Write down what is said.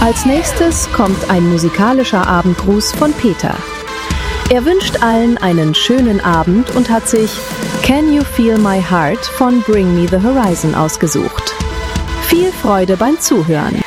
Als nächstes kommt ein musikalischer Abendgruß von Peter. Er wünscht allen einen schönen Abend und hat sich Can You Feel My Heart von Bring Me the Horizon ausgesucht. Viel Freude beim Zuhören.